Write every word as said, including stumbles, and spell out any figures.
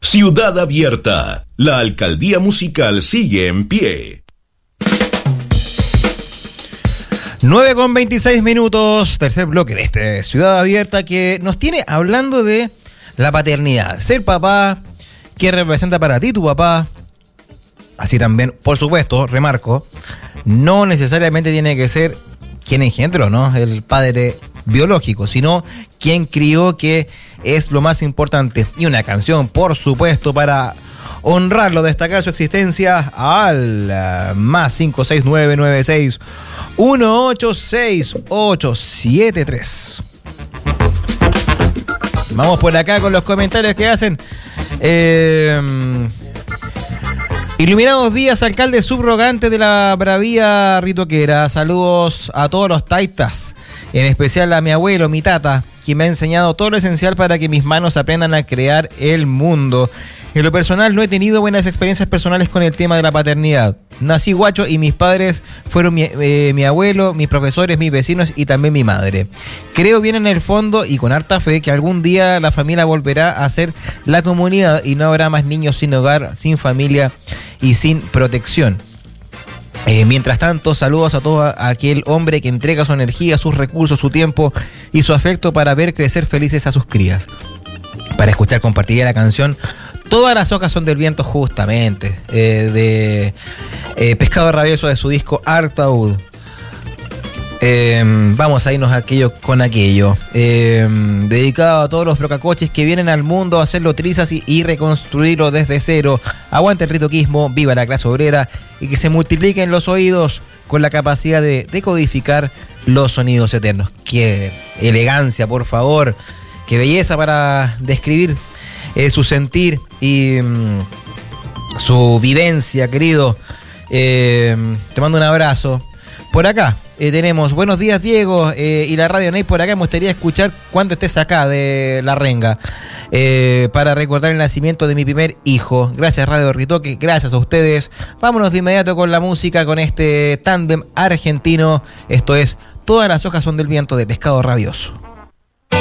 Ciudad Abierta. La alcaldía musical sigue en pie. nueve con veintiséis minutos, tercer bloque de este Ciudad Abierta que nos tiene hablando de la paternidad. Ser papá, ¿qué representa para ti tu papá? Así también, por supuesto, remarco, no necesariamente tiene que ser quien engendró, ¿no? El padre biológico, sino quien crió, que es lo más importante. Y una canción, por supuesto, para honrarlo, destacar su existencia al uh, más cinco seis nueve nueve seis uno ocho seis ocho siete tres. Vamos por acá con los comentarios que hacen. Eh, Iluminados días, alcalde subrogante de la Bravía Ritoquera. Saludos a todos los taitas, en especial a mi abuelo, mi tata, quien me ha enseñado todo lo esencial para que mis manos aprendan a crear el mundo. En lo personal no he tenido buenas experiencias personales con el tema de la paternidad. Nací guacho y mis padres fueron mi, eh, mi abuelo, mis profesores, mis vecinos y también mi madre. Creo bien en el fondo y con harta fe que algún día la familia volverá a ser la comunidad y no habrá más niños sin hogar, sin familia y sin protección. Eh, mientras tanto, saludos a todo aquel hombre que entrega su energía, sus recursos, su tiempo y su afecto para ver crecer felices a sus crías. Para escuchar, compartiría la canción Todas las hojas son del viento, justamente, eh, de eh, Pescado Rabioso, de su disco Artaud. Eh, vamos a irnos aquello con aquello. Eh, dedicado a todos los brocacoches que vienen al mundo a hacerlo trizas y, y reconstruirlo desde cero. Aguante el ritoquismo, viva la clase obrera y que se multipliquen los oídos con la capacidad de decodificar los sonidos eternos. Qué elegancia, por favor. Qué belleza para describir eh, su sentir y mm, su vivencia, querido. Eh, te mando un abrazo. Por acá eh, tenemos buenos días, Diego, eh, y la Radio Ney por acá. Me gustaría escuchar cuando estés acá de La Renga, eh, para recordar el nacimiento de mi primer hijo. Gracias, Radio Ritoque, gracias a ustedes. Vámonos de inmediato con la música, con este tándem argentino. Esto es Todas las hojas son del viento, de Pescado Rabioso.